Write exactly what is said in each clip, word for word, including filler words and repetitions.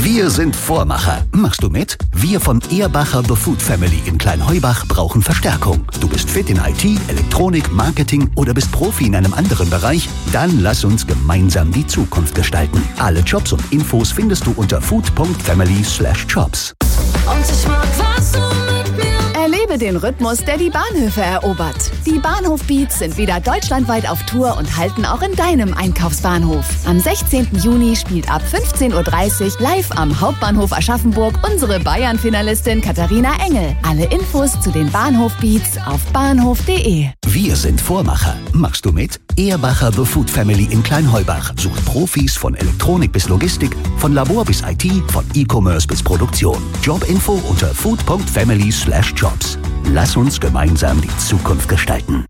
Wir sind Vormacher. Machst du mit? Wir von Ehrbacher The Food Family in Kleinheubach brauchen Verstärkung. Du bist fit in I T, Elektronik, Marketing oder bist Profi in einem anderen Bereich? Dann lass uns gemeinsam die Zukunft gestalten. Alle Jobs und Infos findest du unter food punkt family slash jobs. Und ich mag, was du mit mir. Erlebe den Rhythmus, der die Bahnhöfe erobert. Die Bahnhof-Beats sind wieder deutschlandweit auf Tour und halten auch in deinem Einkaufsbahnhof. Am sechzehnten Juni spielt ab fünfzehn Uhr dreißig live am Hauptbahnhof Aschaffenburg unsere Bayern-Finalistin Katharina Engel. Alle Infos zu den Bahnhof-Beats auf bahnhof punkt de. Wir sind Vormacher. Machst du mit? Ehrbacher The Food Family in Kleinheubach sucht Profis von Elektronik bis Logistik, von Labor bis I T, von E-Commerce bis Produktion. Jobinfo unter food punkt family slash jobs. Lass uns gemeinsam die Zukunft gestalten.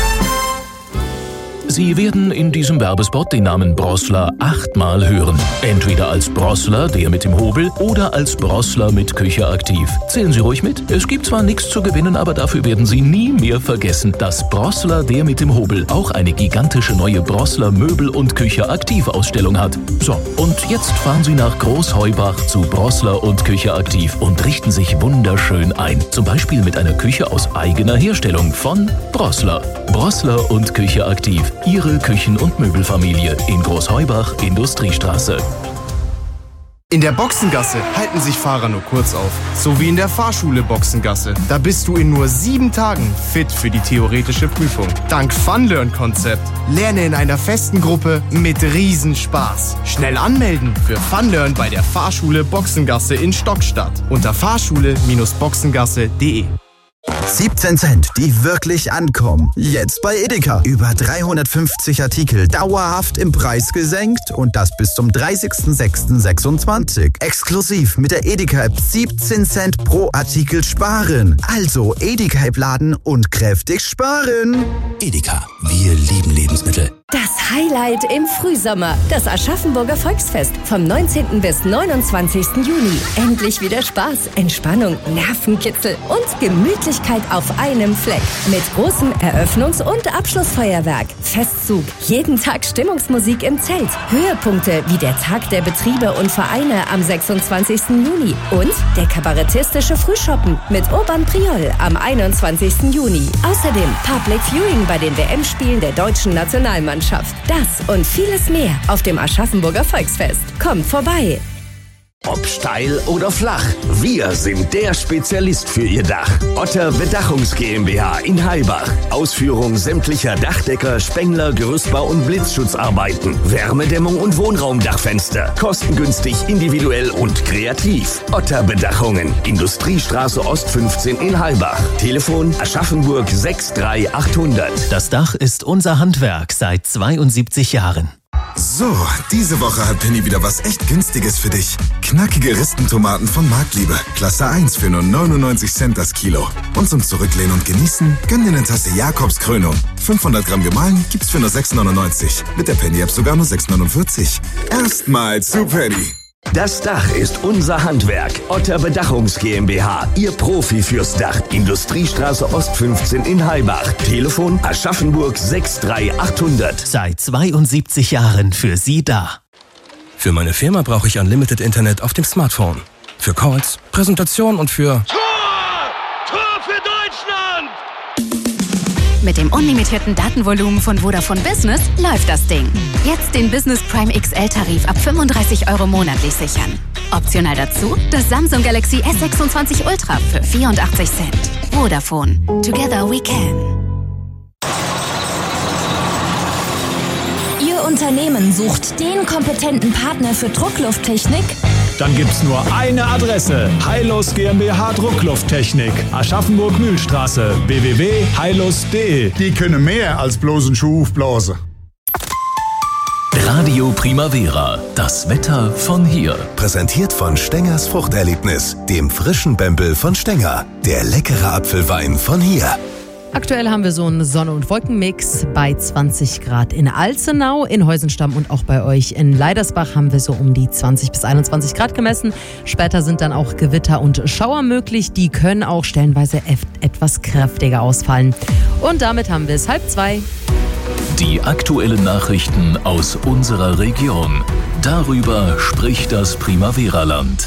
Sie werden in diesem Werbespot den Namen Brossler achtmal hören. Entweder als Brossler, der mit dem Hobel, oder als Brossler mit Küche aktiv. Zählen Sie ruhig mit. Es gibt zwar nichts zu gewinnen, aber dafür werden Sie nie mehr vergessen, dass Brossler, der mit dem Hobel, auch eine gigantische neue Brossler Möbel- und Küche aktiv Ausstellung hat. So, und jetzt fahren Sie nach Großheubach zu Brossler und Küche aktiv und richten sich wunderschön ein. Zum Beispiel mit einer Küche aus eigener Herstellung von Brossler. Brossler und Küche aktiv. Ihre Küchen- und Möbelfamilie in Großheubach, Industriestraße. In der Boxengasse halten sich Fahrer nur kurz auf. So wie in der Fahrschule Boxengasse. Da bist du in nur sieben Tagen fit für die theoretische Prüfung. Dank Funlearn-Konzept. Lerne in einer festen Gruppe mit Riesenspaß. Schnell anmelden für Funlearn bei der Fahrschule Boxengasse in Stockstadt. Unter fahrschule Boxengasse punkt de. siebzehn Cent, die wirklich ankommen. Jetzt bei Edeka. Über dreihundertfünfzig Artikel dauerhaft im Preis gesenkt und das bis zum dreißigsten sechsten sechsundzwanzig. Exklusiv mit der Edeka-App siebzehn Cent pro Artikel sparen. Also Edeka-App laden und kräftig sparen. Edeka, wir lieben Lebensmittel. Das Highlight im Frühsommer, das Aschaffenburger Volksfest vom neunzehnten bis neunundzwanzigsten Juni. Endlich wieder Spaß, Entspannung, Nervenkitzel und Gemütlichkeit auf einem Fleck. Mit großem Eröffnungs- und Abschlussfeuerwerk, Festzug, jeden Tag Stimmungsmusik im Zelt, Höhepunkte wie der Tag der Betriebe und Vereine am sechsundzwanzigsten Juni und der kabarettistische Frühschoppen mit Urban Priol am einundzwanzigsten Juni. Außerdem Public Viewing bei den W M-Spielen der deutschen Nationalmannschaft. Das und vieles mehr auf dem Aschaffenburger Volksfest. Kommt vorbei! Ob steil oder flach, wir sind der Spezialist für Ihr Dach. Otter Bedachungs GmbH in Heilbach. Ausführung sämtlicher Dachdecker, Spengler, Gerüstbau und Blitzschutzarbeiten. Wärmedämmung und Wohnraumdachfenster. Kostengünstig, individuell und kreativ. Otter Bedachungen. Industriestraße Ost fünfzehn in Heilbach. Telefon Aschaffenburg sechs drei achthundert. Das Dach ist unser Handwerk seit zweiundsiebzig Jahren. So, diese Woche hat Penny wieder was echt Günstiges für dich. Knackige Ristentomaten von Marktliebe. Klasse eins für nur neunundneunzig Cent das Kilo. Und zum Zurücklehnen und Genießen, gönn dir eine Tasse Jakobskrönung. fünfhundert Gramm gemahlen gibt's für nur sechs neunundneunzig. Mit der Penny-App sogar nur sechs neunundvierzig. Erstmal zu Penny. Das Dach ist unser Handwerk. Otter Bedachungs GmbH, Ihr Profi fürs Dach. Industriestraße Ost fünfzehn in Heilbach. Telefon Aschaffenburg sechs drei achthundert. Seit zweiundsiebzig Jahren für Sie da. Für meine Firma brauche ich Unlimited Internet auf dem Smartphone. Für Calls, Präsentation und für... Tor! Tor für Deutschland! Mit dem unlimitierten Datenvolumen von Vodafone Business läuft das Ding. Jetzt den Business Prime X L-Tarif ab fünfunddreißig Euro monatlich sichern. Optional dazu das Samsung Galaxy S sechsundzwanzig Ultra für vierundachtzig Cent. Vodafone. Together we can. Ihr Unternehmen sucht den kompetenten Partner für Drucklufttechnik? Dann gibt's nur eine Adresse. Heilus GmbH Drucklufttechnik. Aschaffenburg-Mühlstraße. w w w punkt heilus punkt de. Die können mehr als bloßen Schuh aufblasen. Radio Primavera. Das Wetter von hier. Präsentiert von Stengers Fruchterlebnis, dem frischen Bembel von Stenger. Der leckere Apfelwein von hier. Aktuell haben wir so einen Sonne- und Wolkenmix bei zwanzig Grad in Alzenau, in Heusenstamm und auch bei euch in Leidersbach haben wir so um die zwanzig bis einundzwanzig Grad gemessen. Später sind dann auch Gewitter und Schauer möglich. Die können auch stellenweise etwas kräftiger ausfallen. Und damit haben wir es halb zwei. Die aktuellen Nachrichten aus unserer Region. Darüber spricht das Primavera-Land.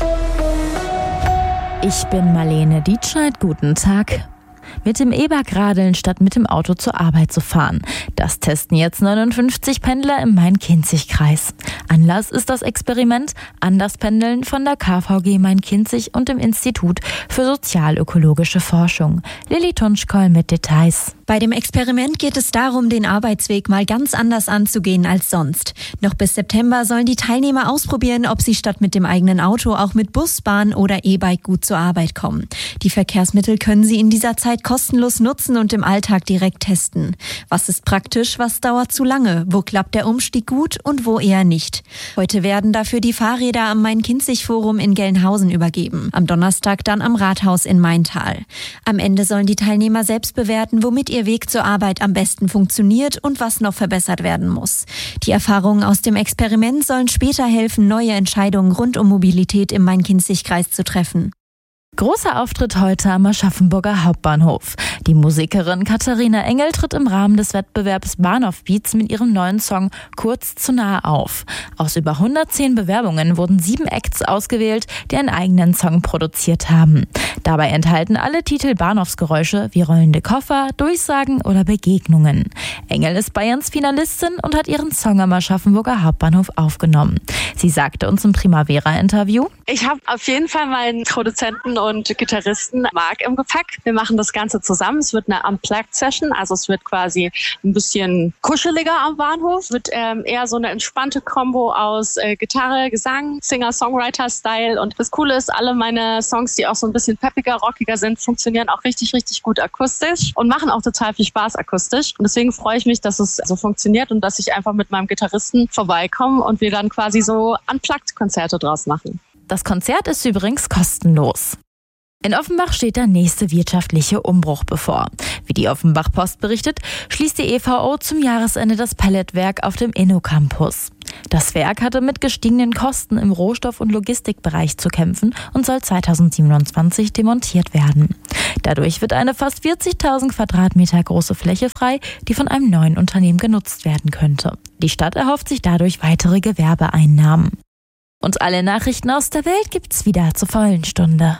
Ich bin Marlene Dietscheid, guten Tag. Mit dem E-Bike radeln statt mit dem Auto zur Arbeit zu fahren. Das testen jetzt neunundfünfzig Pendler im Main-Kinzig-Kreis. Anlass ist das Experiment Anderspendeln von der K V G Main-Kinzig und dem Institut für sozialökologische Forschung. Lilly Tunschkoll mit Details. Bei dem Experiment geht es darum, den Arbeitsweg mal ganz anders anzugehen als sonst. Noch bis September sollen die Teilnehmer ausprobieren, ob sie statt mit dem eigenen Auto auch mit Bus, Bahn oder E-Bike gut zur Arbeit kommen. Die Verkehrsmittel können sie in dieser Zeit kostenlos nutzen und im Alltag direkt testen. Was ist praktisch, was dauert zu lange? Wo klappt der Umstieg gut und wo eher nicht? Heute werden dafür die Fahrräder am Main-Kinzig-Forum in Gelnhausen übergeben. Am Donnerstag dann am Rathaus in Maintal. Am Ende sollen die Teilnehmer selbst bewerten, womit ihr Weg zur Arbeit am besten funktioniert und was noch verbessert werden muss. Die Erfahrungen aus dem Experiment sollen später helfen, neue Entscheidungen rund um Mobilität im Main-Kinzig-Kreis zu treffen. Großer Auftritt heute am Aschaffenburger Hauptbahnhof. Die Musikerin Katharina Engel tritt im Rahmen des Wettbewerbs Bahnhof Beats mit ihrem neuen Song Kurz zu nah auf. Aus über hundertzehn Bewerbungen wurden sieben Acts ausgewählt, die einen eigenen Song produziert haben. Dabei enthalten alle Titel Bahnhofsgeräusche wie rollende Koffer, Durchsagen oder Begegnungen. Engel ist Bayerns Finalistin und hat ihren Song am Aschaffenburger Hauptbahnhof aufgenommen. Sie sagte uns im Primavera-Interview: Ich habe auf jeden Fall meinen Produzenten und Gitarristen Marc im Gepäck. Wir machen das Ganze zusammen. Es wird eine Unplugged-Session, also es wird quasi ein bisschen kuscheliger am Bahnhof. Es wird ähm, eher so eine entspannte Kombo aus äh, Gitarre, Gesang, Singer-Songwriter-Style. Und das Coole ist, alle meine Songs, die auch so ein bisschen peppiger, rockiger sind, funktionieren auch richtig, richtig gut akustisch und machen auch total viel Spaß akustisch. Und deswegen freue ich mich, dass es so funktioniert und dass ich einfach mit meinem Gitarristen vorbeikomme und wir dann quasi so Unplugged-Konzerte draus machen. Das Konzert ist übrigens kostenlos. In Offenbach steht der nächste wirtschaftliche Umbruch bevor. Wie die Offenbach Post berichtet, schließt die E V O zum Jahresende das Pelletwerk auf dem Innocampus. Das Werk hatte mit gestiegenen Kosten im Rohstoff- und Logistikbereich zu kämpfen und soll zweitausendsiebenundzwanzig demontiert werden. Dadurch wird eine fast vierzigtausend Quadratmeter große Fläche frei, die von einem neuen Unternehmen genutzt werden könnte. Die Stadt erhofft sich dadurch weitere Gewerbeeinnahmen. Und alle Nachrichten aus der Welt gibt's wieder zur vollen Stunde.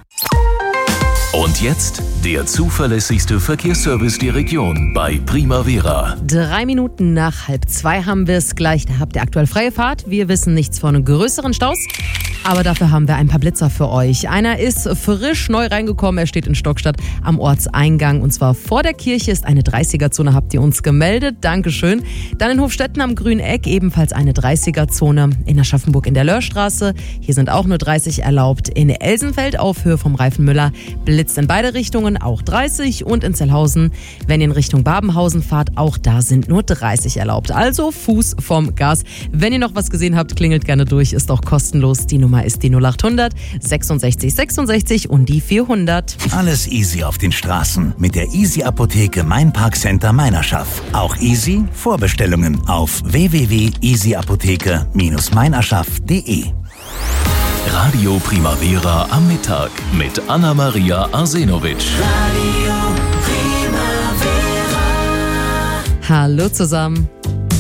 Und jetzt der zuverlässigste Verkehrsservice der Region bei Primavera. Drei Minuten nach halb zwei haben wir es gleich. Da habt ihr aktuell freie Fahrt. Wir wissen nichts von größeren Staus. Aber dafür haben wir ein paar Blitzer für euch. Einer ist frisch neu reingekommen. Er steht in Stockstadt am Ortseingang. Und zwar vor der Kirche ist eine dreißiger-Zone, habt ihr uns gemeldet. Dankeschön. Dann in Hofstetten am Grünen Eck ebenfalls eine dreißiger-Zone. In Aschaffenburg in der Löhrstraße. Hier sind auch nur dreißig erlaubt. In Elsenfeld auf Höhe vom Reifenmüller blitzt in beide Richtungen auch dreißig. Und in Zellhausen, wenn ihr in Richtung Babenhausen fahrt, auch da sind nur dreißig erlaubt. Also Fuß vom Gas. Wenn ihr noch was gesehen habt, klingelt gerne durch. Ist auch kostenlos. Die Nummer ist die null acht hundert sechsundsechzig sechsundsechzig und die vierhundert. Alles easy auf den Straßen mit der Easy Apotheke Main Park Center Meinerschaff. Auch easy Vorbestellungen auf w w w punkt easy apotheke Bindestrich meinerschaff punkt de. Radio Primavera am Mittag mit Anna-Maria Arsenovic. Hallo zusammen.